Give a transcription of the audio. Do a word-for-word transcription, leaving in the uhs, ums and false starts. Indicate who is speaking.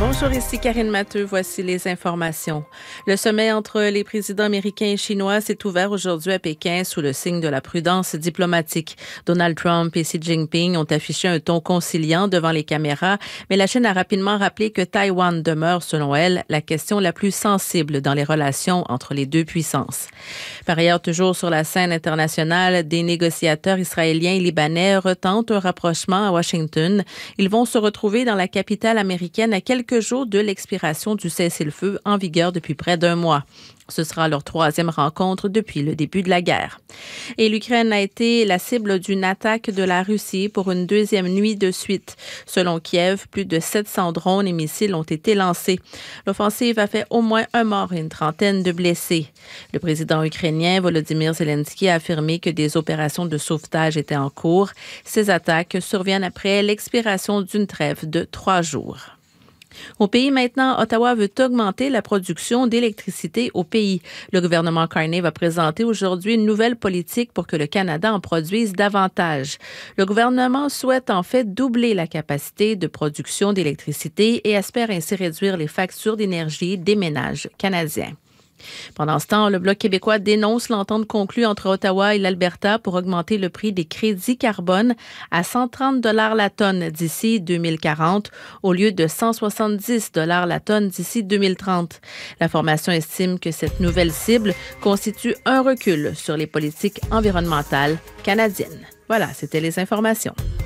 Speaker 1: Bonjour, ici Karine Matteux. Voici les informations. Le sommet entre les présidents américains et chinois s'est ouvert aujourd'hui à Pékin sous le signe de la prudence diplomatique. Donald Trump et Xi Jinping ont affiché un ton conciliant devant les caméras, mais la Chine a rapidement rappelé que Taïwan demeure, selon elle, la question la plus sensible dans les relations entre les deux puissances. Par ailleurs, toujours sur la scène internationale, des négociateurs israéliens et libanais retentent un rapprochement à Washington. Ils vont se retrouver dans la capitale américaine à quelques jours de l'expiration du cessez-le-feu en vigueur depuis près d'un mois. Ce sera leur troisième rencontre depuis le début de la guerre. Et l'Ukraine a été la cible d'une attaque de la Russie pour une deuxième nuit de suite. Selon Kiev, plus de sept cents drones et missiles ont été lancés. L'offensive a fait au moins un mort et une trentaine de blessés. Le président ukrainien Volodymyr Zelensky a affirmé que des opérations de sauvetage étaient en cours. Ces attaques surviennent après l'expiration d'une trêve de trois jours. Au pays maintenant, Ottawa veut augmenter la production d'électricité au pays. Le gouvernement Carney va présenter aujourd'hui une nouvelle politique pour que le Canada en produise davantage. Le gouvernement souhaite en fait doubler la capacité de production d'électricité et espère ainsi réduire les factures d'énergie des ménages canadiens. Pendant ce temps, le Bloc québécois dénonce l'entente conclue entre Ottawa et l'Alberta pour augmenter le prix des crédits carbone à cent trente dollars la tonne d'ici deux mille quarante au lieu de cent soixante-dix dollars la tonne d'ici deux mille trente. La formation estime que cette nouvelle cible constitue un recul sur les politiques environnementales canadiennes. Voilà, c'était les informations.